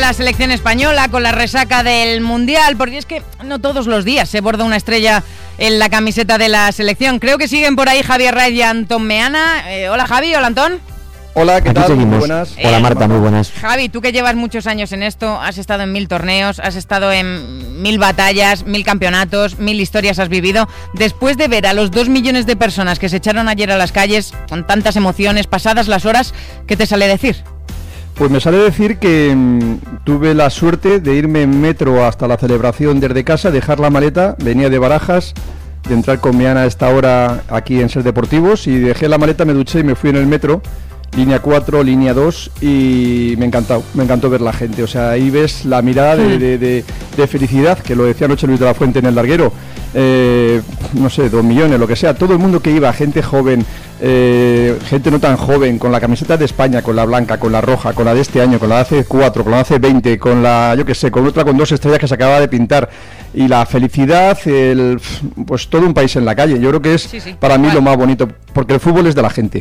la selección española con la resaca del Mundial, porque es que no todos los días se borda una estrella en la camiseta de la selección. Creo que siguen por ahí Javier Reyes y Antón Meana. Hola Javi, hola Antón. Hola, ¿qué tal? Muy buenas. Hola Marta, muy buenas. Javi, tú que llevas muchos años en esto, has estado en 1000 torneos, has estado en 1000 batallas, 1000 campeonatos, 1000 historias has vivido. Después de ver a los 2 millones de personas que se echaron ayer a las calles con tantas emociones, pasadas las horas, ¿qué te sale decir? Pues me sale decir que tuve la suerte de irme en metro hasta la celebración desde casa, dejar la maleta, venía de Barajas, de entrar con Meana a esta hora aquí en Ser Deportivos, y dejé la maleta, me duché y me fui en el metro, línea 4, línea 2, y me encantó ver la gente. O sea, ahí ves la mirada de felicidad, que lo decía anoche Luis de la Fuente en el larguero. No sé, 2 millones, lo que sea, todo el mundo que iba, gente joven, gente no tan joven, con la camiseta de España, con la blanca, con la roja, con la de este año, con la de hace 4, con la de hace 20, con la, yo qué sé, con otra con 2 estrellas que se acaba de pintar, y la felicidad, pues todo un país en la calle. Yo creo que es para mí lo más bonito, porque el fútbol es de la gente,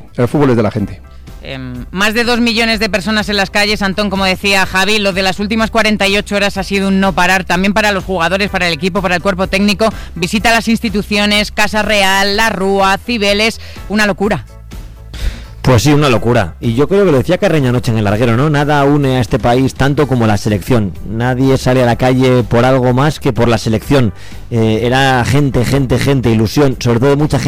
Más de 2 millones de personas en las calles, Antón, como decía Javi. Lo de las últimas 48 horas ha sido un no parar, también para los jugadores, para el equipo, para el cuerpo técnico. Visita a las instituciones, Casa Real, La Rúa, Cibeles, una locura. Pues sí, una locura. Y yo creo que lo decía Carreño anoche en el larguero, ¿no? Nada une a este país tanto como la selección. Nadie sale a la calle por algo más que por la selección. Era gente, ilusión, sobre todo mucha gente